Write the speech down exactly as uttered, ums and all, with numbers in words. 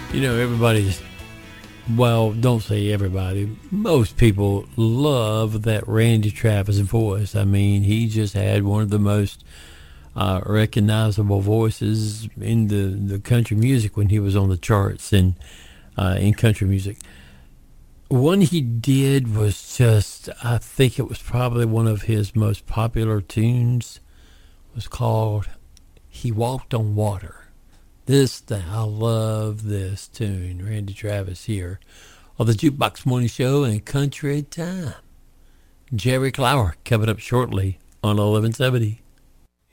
You know, everybody's, well, don't say everybody. Most people love that Randy Travis voice. I mean, he just had one of the most uh, recognizable voices in the, the country music when he was on the charts and uh, in country music. One he did was just, I think it was probably one of his most popular tunes, was called He Walked on Water. This thing, I love this tune. Randy Travis here on the Jukebox Morning Show and Country Time. Jerry Clower coming up shortly on eleven seventy.